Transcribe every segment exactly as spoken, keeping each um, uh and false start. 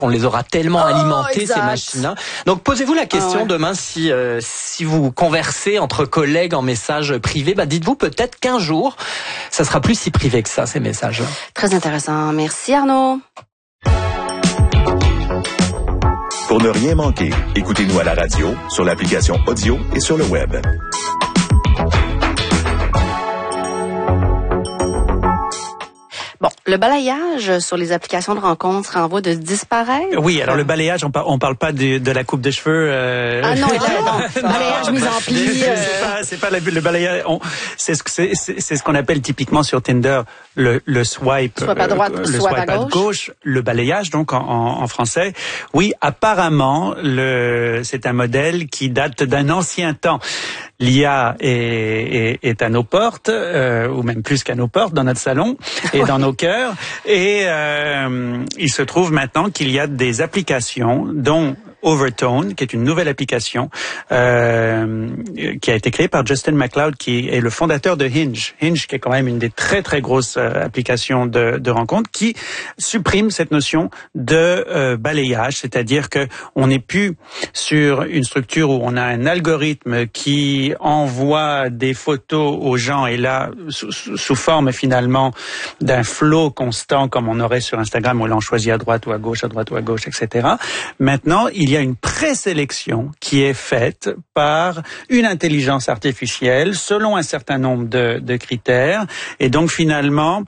On les aura tellement oh, alimentées, exact. ces machines-là. Donc, posez-vous la question ah ouais. demain si euh, si vous conversez entre collègues en messages privés, bah dites-vous peut-être qu'un jour, ça sera plus si privé que ça, ces messages-là. Très intéressant. Merci Arnaud. Pour ne rien manquer, écoutez-nous à la radio, sur l'application audio et sur le web. Bon, le balayage sur les applications de rencontres en voie de disparaître. Oui, alors le balayage, on, par, on parle pas de, de la coupe de cheveux. Euh... Ah non, non, balayage mise en pli. C'est Euh... pas, c'est pas le, le balayage. On, c'est ce que c'est, c'est, c'est ce qu'on appelle typiquement sur Tinder le, le swipe. Swipe à droite, euh, le swipe, swipe à, à gauche. gauche. Le balayage, donc en, en, en français. Oui, apparemment, le, c'est un modèle qui date d'un ancien temps. L'I A est, est, est à nos portes, euh, ou même plus qu'à nos portes, dans notre salon et dans nos cœurs. Et euh, il se trouve maintenant qu'il y a des applications, dont Overtone, qui est une nouvelle application euh, qui a été créée par Justin McLeod, qui est le fondateur de Hinge. Hinge, qui est quand même une des très très grosses euh, applications de, de rencontres, qui supprime cette notion de euh, balayage, c'est-à-dire que on n'est plus sur une structure où on a un algorithme qui envoie des photos aux gens, et là sous, sous forme finalement d'un flow constant comme on aurait sur Instagram où l'on choisit à droite ou à gauche, à droite ou à gauche, et cetera. Maintenant, il il y a une présélection qui est faite par une intelligence artificielle selon un certain nombre de, de critères. Et donc, finalement,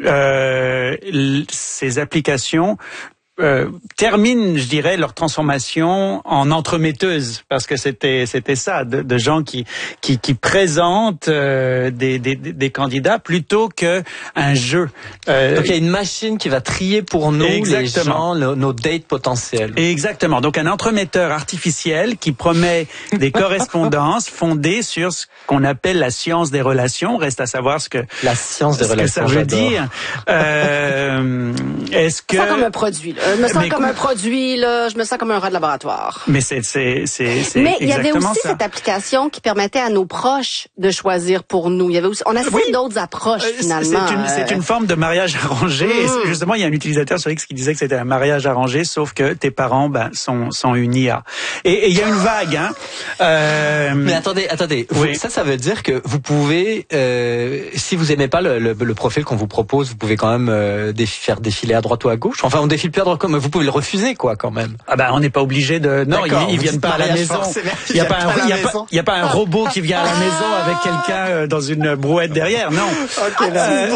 euh, ces applications Euh, terminent, je dirais, leur transformation en entremetteuse, parce que c'était c'était ça, de, de gens qui qui, qui présentent euh, des, des des candidats plutôt que un jeu. Euh, donc il y a une machine qui va trier pour nous exactement. les gens, nos, nos dates potentiels. Exactement. Donc un entremetteur artificiel qui promet des correspondances fondées sur ce qu'on appelle la science des relations. Reste à savoir ce que la science des ce relations. Que ça veut dire. Euh, est-ce que je me sens comme un produit. Là. Je me sens mais comme un produit. Là. Je me sens comme un rat de laboratoire. Mais c'est c'est c'est c'est Mais il y avait aussi ça. cette application qui permettait à nos proches de choisir pour nous. Il y avait aussi, on a oui. d'autres approches finalement. C'est une, c'est une forme de mariage arrangé. Mmh. Et justement, il y a un utilisateur sur X qui disait que c'était un mariage arrangé, sauf que tes parents ben sont sont une I A. Et il y a une vague. Hein. Euh... Mais attendez, attendez. Oui. Vous, ça, ça veut dire que vous pouvez, euh, si vous aimez pas le, le, le profil qu'on vous propose, vous pouvez quand même euh, défi, faire défiler à droite ou à gauche. Enfin, on défile plus à droite, mais vous pouvez le refuser, quoi, quand même. Ah ben, on n'est pas obligé de. Non, ils, ils viennent pas à la maison. Il y a pas un, il y a pas, il y a pas un robot qui vient à la maison avec quelqu'un dans une brouette derrière. Non. Ok, là. Euh,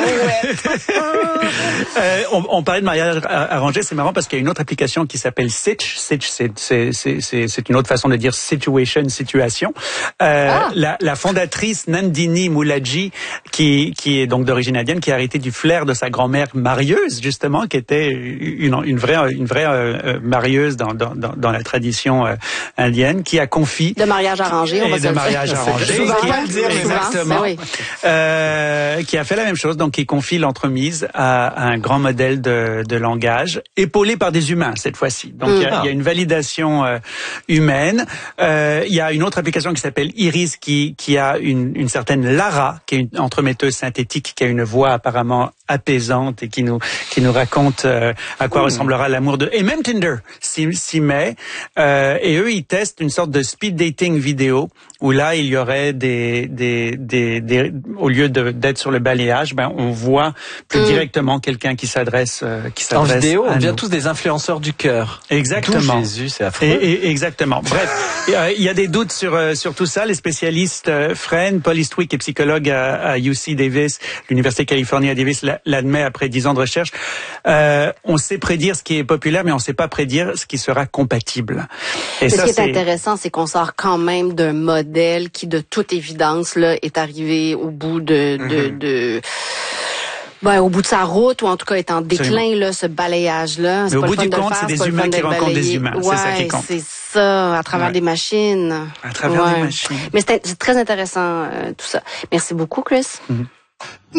euh, on, on parlait de mariage arrangé. C'est marrant parce qu'il y a une autre application qui s'appelle Sitch. Sitch, c'est c'est c'est c'est c'est une autre façon de dire situation, situation. Euh, ah. la, la fondatrice Nandini Moulaji, qui qui est donc d'origine indienne, qui a hérité du flair de sa grand-mère marieuse, justement, qui était une une vraie une vraie euh, marieuse dans dans dans la tradition euh, indienne, qui a confié de mariage arrangé, on va de mariage arrangé, souvent, qui, le dire, exactement, oui. euh, qui a fait la même chose, donc qui confie l'entremise à, à un grand modèle de, de langage, épaulé par des humains cette fois-ci. Donc il mm. y, y a une validation euh, humaine. Euh, il y a une autre application qui s'appelle Iris, qui qui a une, une certaine Lara, qui est une entremetteuse synthétique, qui a une voix apparemment apaisante et qui nous qui nous raconte euh, à quoi mmh. ressemblera l'amour de... Et même Tinder s'y, s'y met. Euh, et eux, ils testent une sorte de speed dating vidéo où là, il y aurait des... des, des, des au lieu de, d'être sur le balayage, ben on voit plus mmh. directement quelqu'un qui s'adresse euh, qui s'adresse en vidéo, à on devient nous. tous des influenceurs du cœur. Exactement. D'où Jésus, c'est affreux. Et, et, exactement. Bref, il y a des doutes sur sur tout ça. Les spécialistes, euh, Fresne, Paul Eastwick, est psychologue à, à U C Davis, l'Université de Californie à Davis, l'admet après dix ans de recherche. Euh, on sait prédire ce qui est populaire, mais on ne sait pas prédire ce qui sera compatible. Et ça, ce qui est, c'est intéressant, c'est qu'on sort quand même d'un modèle qui, de toute évidence, là, est arrivé au bout de... de, mm-hmm. de Ben, au bout de sa route, ou en tout cas est en déclin, là, ce balayage-là. Mais au bout du compte, c'est des humains qui rencontrent des humains. Ouais, c'est ça qui compte. C'est ça, à travers ouais. des machines. À travers ouais. des machines. Mais c'est, c'est très intéressant, euh, tout ça. Merci beaucoup, Chris. Mm-hmm.